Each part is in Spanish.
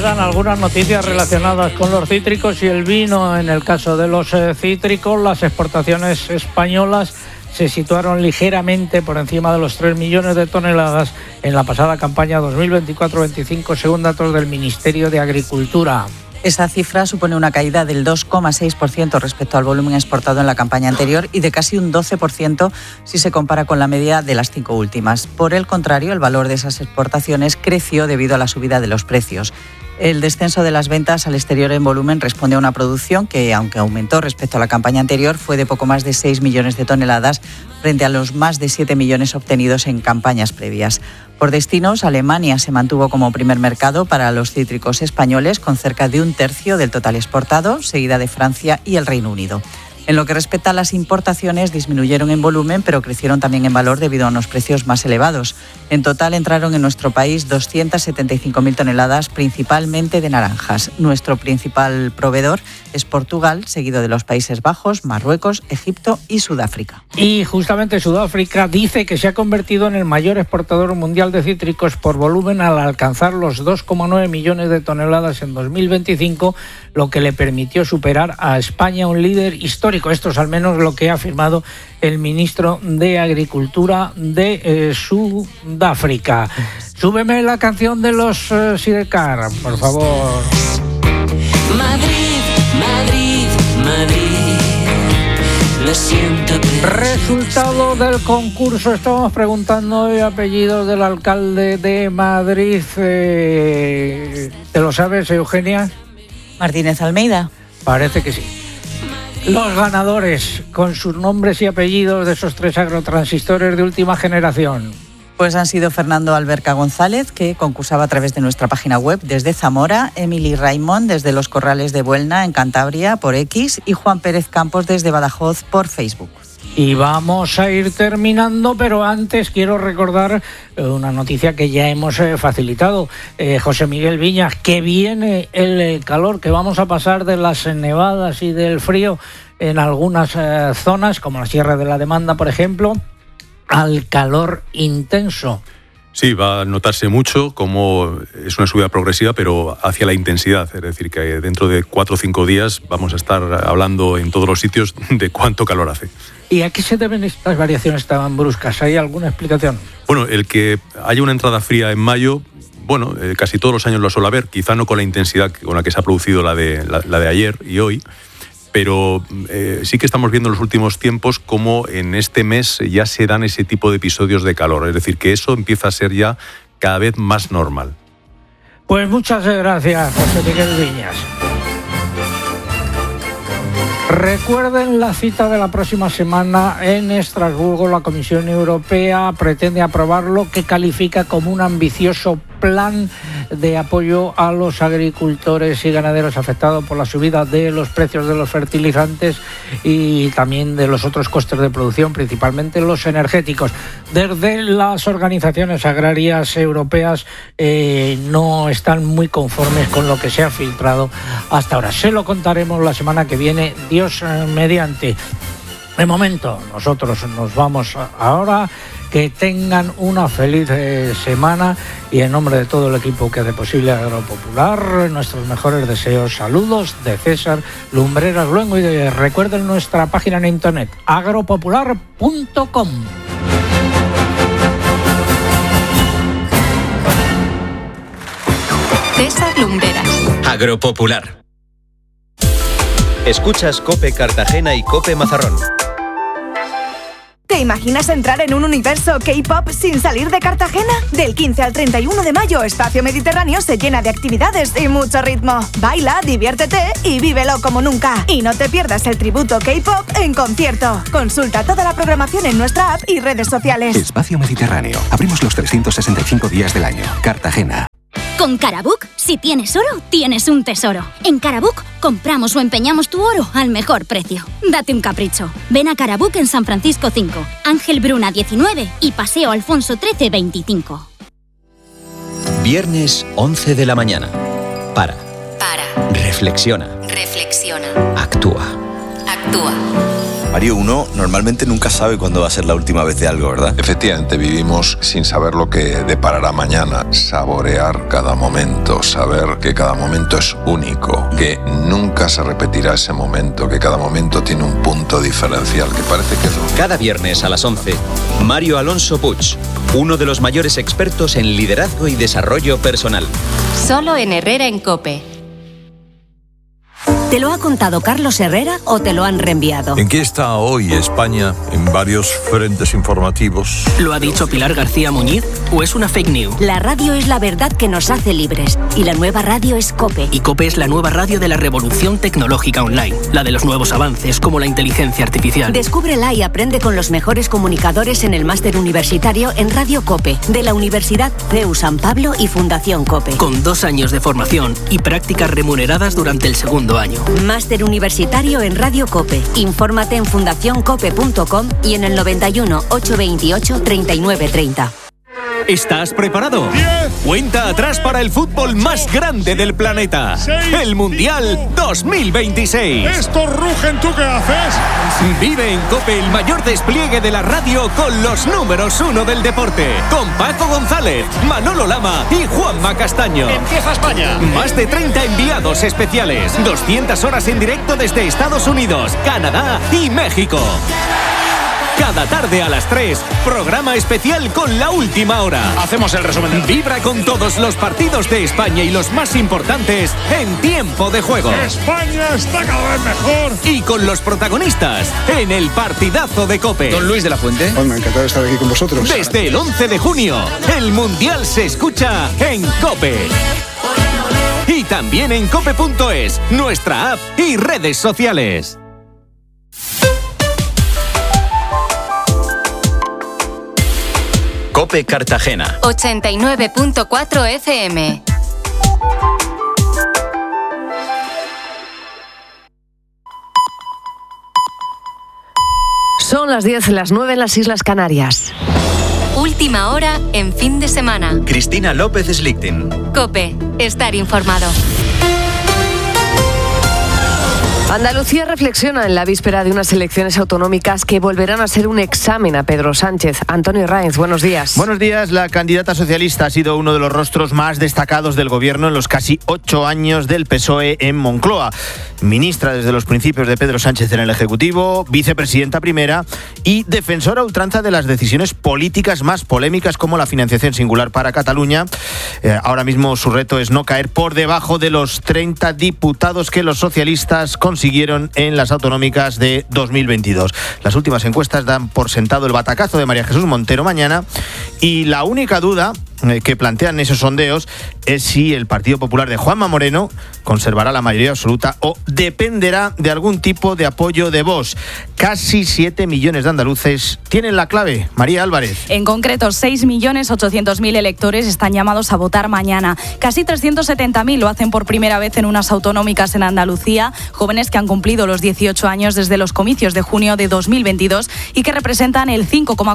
llegan algunas noticias relacionadas con los cítricos y el vino. En el caso de los cítricos, las exportaciones españolas se situaron ligeramente por encima de los 3 millones de toneladas en la pasada campaña 2024-25, según datos del Ministerio de Agricultura. Esa cifra supone una caída del 2,6% respecto al volumen exportado en la campaña anterior y de casi un 12% si se compara con la media de las 5 últimas. Por el contrario, el valor de esas exportaciones creció debido a la subida de los precios. El descenso de las ventas al exterior en volumen responde a una producción que, aunque aumentó respecto a la campaña anterior, fue de poco más de 6 millones de toneladas frente a los más de 7 millones obtenidos en campañas previas. Por destinos, Alemania se mantuvo como primer mercado para los cítricos españoles, con cerca de un tercio del total exportado, seguida de Francia y el Reino Unido. En lo que respecta a las importaciones, disminuyeron en volumen, pero crecieron también en valor debido a unos precios más elevados. En total entraron en nuestro país 275.000 toneladas, principalmente de naranjas. Nuestro principal proveedor es Portugal, seguido de los Países Bajos, Marruecos, Egipto y Sudáfrica. Y justamente Sudáfrica dice que se ha convertido en el mayor exportador mundial de cítricos por volumen al alcanzar los 2,9 millones de toneladas en 2025, lo que le permitió superar a España, un líder histórico. Esto es al menos lo que ha afirmado el ministro de Agricultura de Sudáfrica. Súbeme la canción de los Sidecar, por favor. Madrid, Madrid, Madrid, lo siento. Resultado del concurso. Estábamos preguntando hoy apellidos del alcalde de Madrid. ¿Te lo sabes, Eugenia? Martínez Almeida. Parece que sí. Los ganadores, con sus nombres y apellidos de esos 3 agrotransistores de última generación. Pues han sido Fernando Alberca González, que concursaba a través de nuestra página web desde Zamora, Emily Raimond desde Los Corrales de Buelna, en Cantabria, por X, y Juan Pérez Campos desde Badajoz, por Facebook. Y vamos a ir terminando, pero antes quiero recordar una noticia que ya hemos facilitado. José Miguel Viñas, que viene el calor, que vamos a pasar de las nevadas y del frío en algunas zonas, como la Sierra de la Demanda, por ejemplo, al calor intenso. Sí, va a notarse mucho como es una subida progresiva, pero hacia la intensidad. Es decir, que dentro de 4 o 5 días vamos a estar hablando en todos los sitios de cuánto calor hace. ¿Y a qué se deben estas variaciones tan bruscas? ¿Hay alguna explicación? Bueno, el que haya una entrada fría en mayo, bueno, casi todos los años lo suele haber, quizá no con la intensidad con la que se ha producido la de ayer y hoy, pero sí que estamos viendo en los últimos tiempos cómo en este mes ya se dan ese tipo de episodios de calor. Es decir, que eso empieza a ser ya cada vez más normal. Pues muchas gracias, José Miguel Viñas. Recuerden la cita de la próxima semana en Estrasburgo. La Comisión Europea pretende aprobar lo que califica como un ambicioso plan de apoyo a los agricultores y ganaderos afectados por la subida de los precios de los fertilizantes y también de los otros costes de producción, principalmente los energéticos. Desde las organizaciones agrarias europeas no están muy conformes con lo que se ha filtrado hasta ahora. Se lo contaremos la semana que viene, Dios mediante. De momento, nosotros nos vamos ahora. Que tengan una feliz semana y en nombre de todo el equipo que hace posible Agropopular, nuestros mejores deseos. Saludos de César Lumbreras Luengo y recuerden nuestra página en internet agropopular.com. César Lumbreras. Agropopular. Escuchas COPE Cartagena y COPE Mazarrón. ¿Te imaginas entrar en un universo K-pop sin salir de Cartagena? Del 15 al 31 de mayo, Espacio Mediterráneo se llena de actividades y mucho ritmo. Baila, diviértete y vívelo como nunca. Y no te pierdas el tributo K-pop en concierto. Consulta toda la programación en nuestra app y redes sociales. Espacio Mediterráneo. Abrimos los 365 días del año. Cartagena. Con Carabook, si tienes oro, tienes un tesoro. En Carabook, compramos o empeñamos tu oro al mejor precio. Date un capricho. Ven a Carabook en San Francisco 5, Ángel Bruna 19 y Paseo Alfonso 13 25. Viernes 11 de la mañana. Para. Para. Reflexiona. Reflexiona. Actúa. Actúa. Mario, uno normalmente nunca sabe cuándo va a ser la última vez de algo, ¿verdad? Efectivamente, vivimos sin saber lo que deparará mañana. Saborear cada momento, saber que cada momento es único, que nunca se repetirá ese momento, que cada momento tiene un punto diferencial, que parece que es lo... Cada viernes a las 11, Mario Alonso Puig, uno de los mayores expertos en liderazgo y desarrollo personal. Solo en Herrera en COPE. ¿Te lo ha contado Carlos Herrera o te lo han reenviado? ¿En qué está hoy España en varios frentes informativos? ¿Lo ha dicho Pilar García Muñiz o es una fake news? La radio es la verdad que nos hace libres y la nueva radio es COPE. Y COPE es la nueva radio de la revolución tecnológica online, la de los nuevos avances como la inteligencia artificial. Descúbrela y aprende con los mejores comunicadores en el máster universitario en Radio COPE de la Universidad CEU San Pablo y Fundación COPE. Con 2 años de formación y prácticas remuneradas durante el segundo año. Máster universitario en Radio COPE. Infórmate en fundacioncope.com y en el 91 828 3930. ¿Estás preparado? 10. Cuenta atrás para el fútbol más grande del planeta. 6. El Mundial 2026. Estos rugen, ¿tú qué haces? Vive en COPE el mayor despliegue de la radio con los números 1 del deporte. Con Paco González, Manolo Lama y Juanma Castaño. Empieza España. Más de 30 enviados especiales. 200 horas en directo desde Estados Unidos, Canadá y México. Cada tarde a las 3, programa especial con La Última Hora. Hacemos el resumen. Vibra con todos los partidos de España y los más importantes en tiempo de juego. España está cada vez mejor. Y con los protagonistas en el partidazo de COPE. Don Luis de la Fuente. Bueno, encantado de estar aquí con vosotros. Desde el 11 de junio, el Mundial se escucha en COPE. Y también en cope.es, nuestra app y redes sociales. COPE Cartagena 89.4 FM. Son las 10, las 9 en las Islas Canarias. Última hora en fin de semana. Cristina López Slichting. COPE. Estar informado. Andalucía reflexiona en la víspera de unas elecciones autonómicas que volverán a ser un examen a Pedro Sánchez. Antonio Raenz, buenos días. Buenos días. La candidata socialista ha sido uno de los rostros más destacados del gobierno en los casi 8 años del PSOE en Moncloa. Ministra desde los principios de Pedro Sánchez en el Ejecutivo, vicepresidenta primera y defensora a ultranza de las decisiones políticas más polémicas como la financiación singular para Cataluña. Ahora mismo su reto es no caer por debajo de los 30 diputados que los socialistas consiguieron en las autonómicas de 2022. Las últimas encuestas dan por sentado el batacazo de María Jesús Montero mañana y la única duda que plantean esos sondeos es si el Partido Popular de Juanma Moreno conservará la mayoría absoluta o dependerá de algún tipo de apoyo de Vox. Casi 7 millones de andaluces tienen la clave. María Álvarez. En concreto, 6.800.000 electores están llamados a votar mañana. Casi 370.000 lo hacen por primera vez en unas autonómicas en Andalucía, jóvenes que han cumplido los 18 años desde los comicios de junio de 2022 y que representan el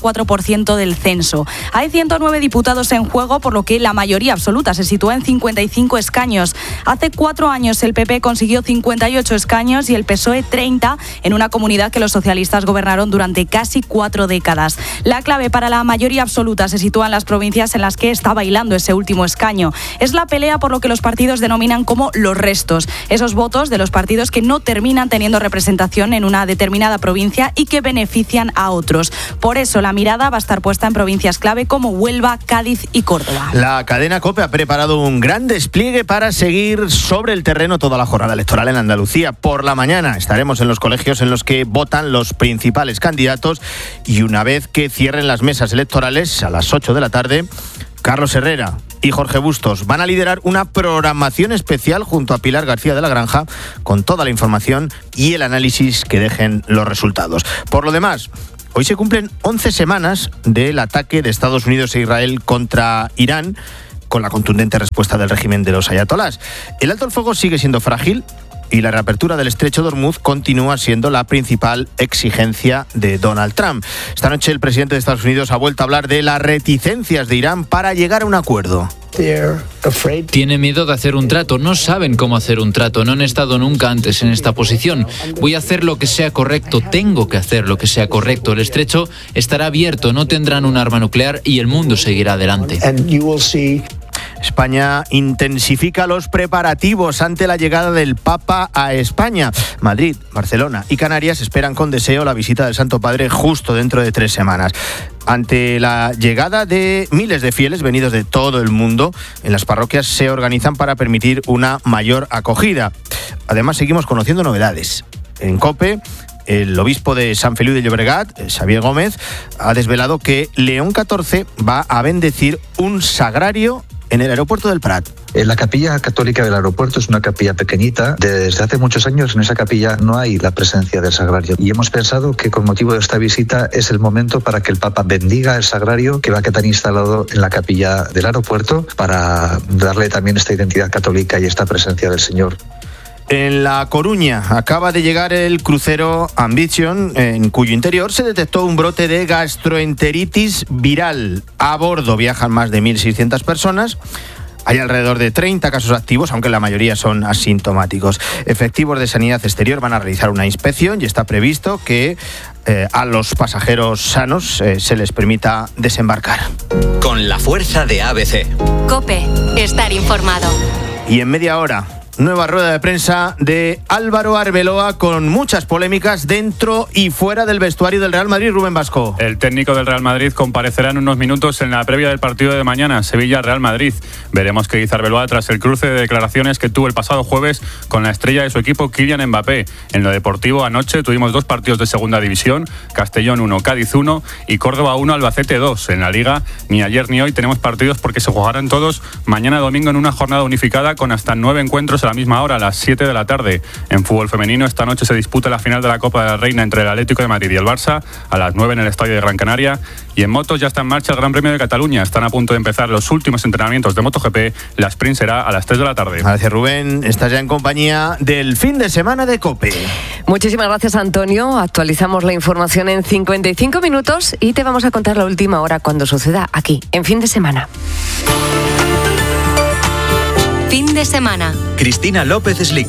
5,4% del censo. Hay 109 diputados en juego, por lo que la mayoría absoluta se sitúa en 55 escaños. Hace 4 años el PP consiguió 58 escaños y el PSOE 30 en una comunidad que los socialistas gobernaron durante casi 4 décadas. La clave para la mayoría absoluta se sitúa en las provincias en las que está bailando ese último escaño. Es la pelea por lo que los partidos denominan como los restos, esos votos de los partidos que no terminan teniendo representación en una determinada provincia y que benefician a otros. Por eso la mirada va a estar puesta en provincias clave como Huelva, Cádiz y Córdoba. La cadena COPE ha preparado un gran despliegue para seguir sobre el terreno toda la jornada electoral en Andalucía. Por la mañana estaremos en los colegios en los que votan los principales candidatos y una vez que cierren las mesas electorales a las 8 de la tarde, Carlos Herrera y Jorge Bustos van a liderar una programación especial junto a Pilar García de la Granja con toda la información y el análisis que dejen los resultados. Por lo demás, hoy se cumplen 11 semanas del ataque de Estados Unidos e Israel contra Irán, con la contundente respuesta del régimen de los ayatolás. El alto el fuego sigue siendo frágil y la reapertura del estrecho de Hormuz continúa siendo la principal exigencia de Donald Trump. Esta noche el presidente de Estados Unidos ha vuelto a hablar de las reticencias de Irán para llegar a un acuerdo. Tienen miedo de hacer un trato, no saben cómo hacer un trato, no han estado nunca antes en esta posición. Voy a hacer lo que sea correcto, tengo que hacer lo que sea correcto. El estrecho estará abierto, no tendrán un arma nuclear y el mundo seguirá adelante. España intensifica los preparativos ante la llegada del Papa a España. Madrid, Barcelona y Canarias esperan con deseo la visita del Santo Padre justo dentro de 3 semanas. Ante la llegada de miles de fieles venidos de todo el mundo, en las parroquias se organizan para permitir una mayor acogida. Además, seguimos conociendo novedades. En COPE, el obispo de San Feliu de Llobregat, Xavier Gómez, ha desvelado que León XIV va a bendecir un sagrario en el aeropuerto del Prat. La capilla católica del aeropuerto es una capilla pequeñita. Desde hace muchos años en esa capilla no hay la presencia del sagrario. Y hemos pensado que con motivo de esta visita es el momento para que el Papa bendiga el sagrario que va a quedar instalado en la capilla del aeropuerto para darle también esta identidad católica y esta presencia del Señor. En La Coruña acaba de llegar el crucero Ambition, en cuyo interior se detectó un brote de gastroenteritis viral. A bordo viajan más de 1.600 personas. Hay alrededor de 30 casos activos, aunque la mayoría son asintomáticos. Efectivos de Sanidad Exterior van a realizar una inspección y está previsto que a los pasajeros sanos se les permita desembarcar. Con la fuerza de ABC. COPE, estar informado. Y en media hora, nueva rueda de prensa de Álvaro Arbeloa con muchas polémicas dentro y fuera del vestuario del Real Madrid. Rubén Vasco. El técnico del Real Madrid comparecerá en unos minutos en la previa del partido de mañana, Sevilla-Real Madrid. Veremos qué dice Arbeloa tras el cruce de declaraciones que tuvo el pasado jueves con la estrella de su equipo, Kylian Mbappé. En lo deportivo, anoche tuvimos 2 partidos de segunda división, Castellón 1, Cádiz 1 y Córdoba 1, Albacete 2. En la Liga, ni ayer ni hoy tenemos partidos porque se jugarán todos mañana domingo en una jornada unificada con hasta 9 encuentros a la misma hora, a las 7 de la tarde. En fútbol femenino, esta noche se disputa la final de la Copa de la Reina entre el Atlético de Madrid y el Barça, a las 9 en el Estadio de Gran Canaria. Y en motos ya está en marcha el Gran Premio de Cataluña. Están a punto de empezar los últimos entrenamientos de MotoGP. La sprint será a las 3 de la tarde. Gracias, Rubén. Estás ya en compañía del fin de semana de COPE. Muchísimas gracias, Antonio. Actualizamos la información en 55 minutos y te vamos a contar la última hora cuando suceda aquí, en Fin de Semana. Fin de semana. Cristina López Slick.